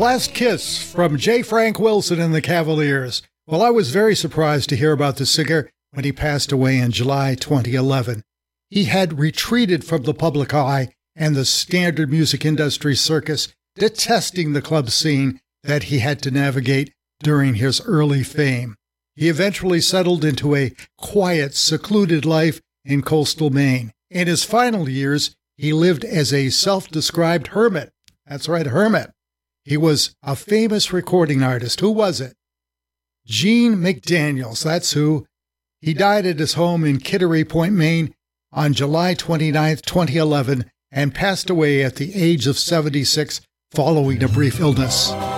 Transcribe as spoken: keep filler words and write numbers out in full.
Last Kiss from J. Frank Wilson and the Cavaliers. Well, I was very surprised to hear about the singer when he passed away in July twenty eleven. He had retreated from the public eye and the standard music industry circus, detesting the club scene that he had to navigate during his early fame. He eventually settled into a quiet, secluded life in coastal Maine. In his final years, he lived as a self-described hermit. That's right, hermit. He was a famous recording artist. Who was it? Gene McDaniels, that's who. He died at his home in Kittery Point, Maine on July twenty-ninth, twenty eleven, and passed away at the age of seventy-six following a brief illness.